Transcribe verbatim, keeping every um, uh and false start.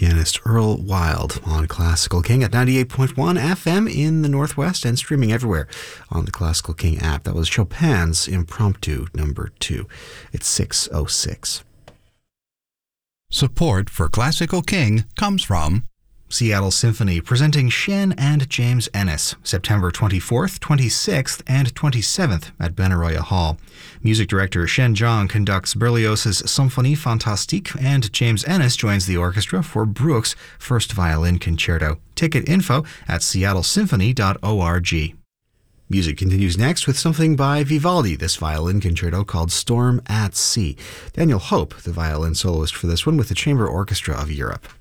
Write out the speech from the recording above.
pianist Earl Wild on Classical King at ninety-eight point one F M in the Northwest and streaming everywhere on the Classical King app. That was Chopin's Impromptu number two. It's six oh six. Support for Classical King comes from Seattle Symphony, presenting Shen and James Ennis, September twenty-fourth, twenty-sixth, and twenty-seventh at Benaroya Hall. Music director Shen Zhang conducts Berlioz's Symphonie Fantastique, and James Ennis joins the orchestra for Bruch's First Violin Concerto. Ticket info at seattle symphony dot org. Music continues next with something by Vivaldi, this violin concerto called Storm at Sea. Daniel Hope, the violin soloist for this one with the Chamber Orchestra of Europe.